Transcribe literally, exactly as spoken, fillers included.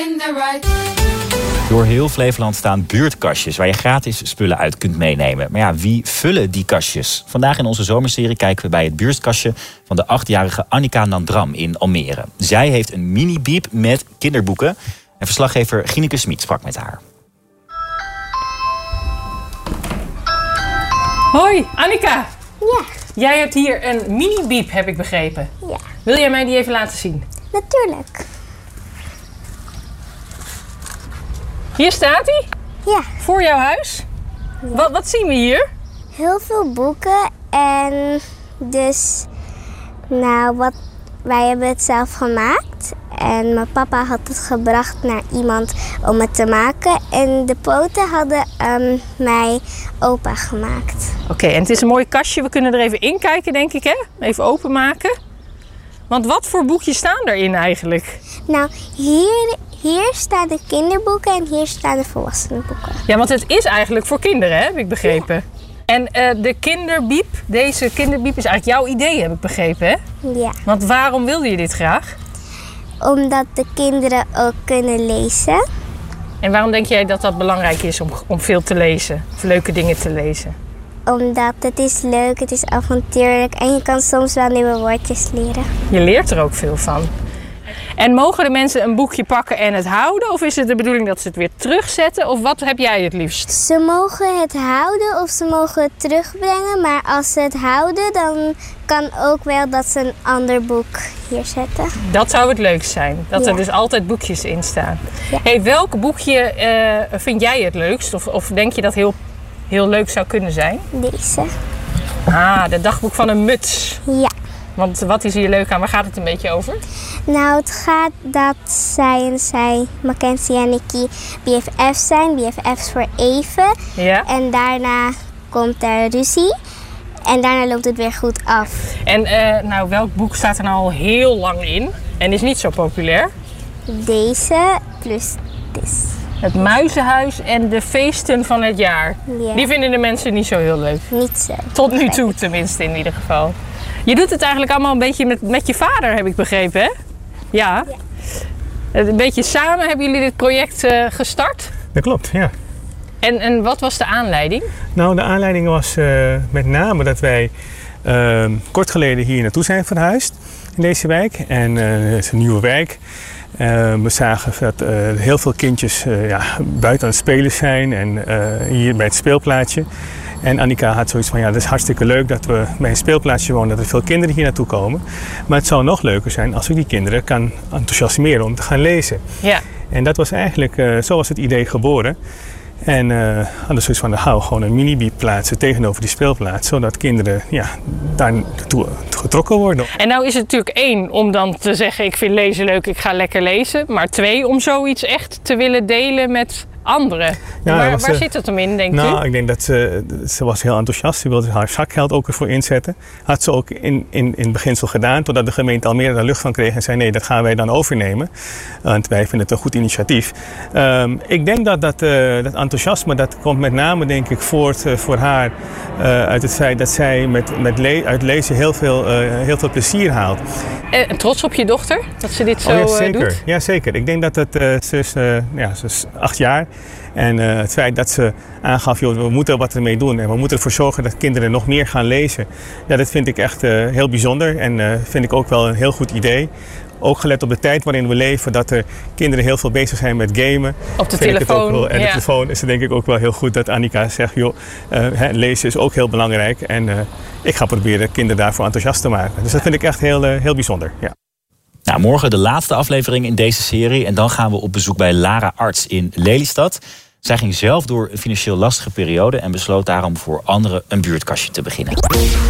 Door heel Flevoland staan buurtkastjes waar je gratis spullen uit kunt meenemen. Maar ja, wie vullen die kastjes? Vandaag in onze zomerserie kijken we bij het buurtkastje van de achtjarige Annika Nandram in Almere. Zij heeft een mini-biep met kinderboeken. En verslaggever Gineke Smit sprak met haar. Hoi, Annika. Ja. Jij hebt hier een mini-biep, heb ik begrepen. Ja. Wil jij mij die even laten zien? Natuurlijk. Hier staat hij. Ja. Voor jouw huis. Ja. Wat, wat zien we hier? Heel veel boeken en dus, nou, wat, wij hebben het zelf gemaakt. En mijn papa had het gebracht naar iemand om het te maken. En de poten hadden um, mij opa gemaakt. Oké, okay, en het is een mooi kastje. We kunnen er even in kijken, denk ik, hè? Even openmaken. Want wat voor boekjes staan erin eigenlijk? Nou, hier, hier staan de kinderboeken en hier staan de volwassenenboeken. Ja, want het is eigenlijk voor kinderen, hè? Heb ik begrepen. Ja. En uh, de kinderbiep, deze kinderbiep is eigenlijk jouw idee, heb ik begrepen, hè? Ja. Want waarom wilde je dit graag? Omdat de kinderen ook kunnen lezen. En waarom denk jij dat dat belangrijk is om, om veel te lezen? Of leuke dingen te lezen? Omdat het is leuk, het is avontuurlijk en je kan soms wel nieuwe woordjes leren. Je leert er ook veel van. En mogen de mensen een boekje pakken en het houden? Of is het de bedoeling dat ze het weer terugzetten? Of wat heb jij het liefst? Ze mogen het houden of ze mogen het terugbrengen. Maar als ze het houden, dan kan ook wel dat ze een ander boek hier zetten. Dat zou het leukst zijn. Dat ja. er dus altijd boekjes in staan. Ja. Hey, welk boekje uh, vind jij het leukst? Of, of denk je dat heel, heel leuk zou kunnen zijn? Deze. Ah, het dagboek van een muts. Ja. Want wat is hier leuk aan? Waar gaat het een beetje over? Nou, het gaat dat zij en zij, Mackenzie en Nicky, B F F's zijn. B F F's voor even. Ja. En daarna komt er ruzie. En daarna loopt het weer goed af. En uh, nou, welk boek staat er nou al heel lang in? En is niet zo populair? Deze plus dit. Het Muizenhuis en de feesten van het jaar. Ja. Die vinden de mensen niet zo heel leuk. Niet zo. Tot nu toe tenminste in ieder geval. Je doet het eigenlijk allemaal een beetje met, met je vader, heb ik begrepen, hè? Ja. ja. Een beetje samen hebben jullie dit project uh, gestart? Dat klopt, ja. En, en wat was de aanleiding? Nou, de aanleiding was uh, met name dat wij uh, kort geleden hier naartoe zijn verhuisd in deze wijk. En uh, het is een nieuwe wijk. Uh, we zagen dat uh, heel veel kindjes uh, ja, buiten aan het spelen zijn en uh, hier bij het speelplaatsje. En Annika had zoiets van, ja, dat is hartstikke leuk dat we bij een speelplaatsje wonen, dat er veel kinderen hier naartoe komen. Maar het zou nog leuker zijn als ik die kinderen kan enthousiasmeren om te gaan lezen. Ja. En dat was eigenlijk, uh, zo was het idee geboren. En uh, hadden zoiets van, nou, gewoon een mini-biep plaatsen tegenover die speelplaats, zodat kinderen ja, daar naartoe getrokken worden. En nou is het natuurlijk één om dan te zeggen, ik vind lezen leuk, ik ga lekker lezen. Maar twee, om zoiets echt te willen delen met anderen. Ja, waar waar ze, zit het hem in, denk nou, u? Nou, ik denk dat ze, ze was heel enthousiast. Ze wilde haar zakgeld ook ervoor inzetten. Had ze ook in, in, in beginsel gedaan, totdat de gemeente Almere daar lucht van kreeg en zei, nee, dat gaan wij dan overnemen. Want wij vinden het een goed initiatief. Um, ik denk dat dat, uh, dat enthousiasme, dat komt met name, denk ik, voort uh, voor haar uh, uit het feit dat zij met, met le- uit lezen heel veel, uh, heel veel plezier haalt. En trots op je dochter, dat ze dit zo oh, ja, zeker. Uh, doet? Ja, zeker. Ik denk dat het, uh, ze, is, uh, ja, ze is acht jaar. En uh, het feit dat ze aangaf, joh, we moeten wat ermee doen en we moeten ervoor zorgen dat kinderen nog meer gaan lezen. Ja, dat vind ik echt uh, heel bijzonder en uh, vind ik ook wel een heel goed idee. Ook gelet op de tijd waarin we leven, dat er kinderen heel veel bezig zijn met gamen. Op de vind telefoon. Ik het ook wel, en ja. de telefoon is het denk ik ook wel heel goed dat Annika zegt, joh, uh, hè, lezen is ook heel belangrijk. En uh, ik ga proberen kinderen daarvoor enthousiast te maken. Dus dat vind ik echt heel, uh, heel bijzonder. Ja. Nou, morgen de laatste aflevering in deze serie. En dan gaan we op bezoek bij Lara Arts in Lelystad. Zij ging zelf door een financieel lastige periode en besloot daarom voor anderen een buurtkastje te beginnen.